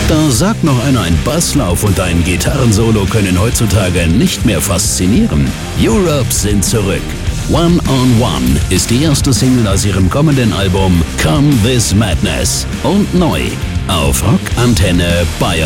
Da sagt noch einer, ein Basslauf und ein Gitarrensolo können heutzutage nicht mehr faszinieren. Europe sind zurück. One on One ist die erste Single aus ihrem kommenden Album Come This Madness und neu auf Rock Antenne Bayern.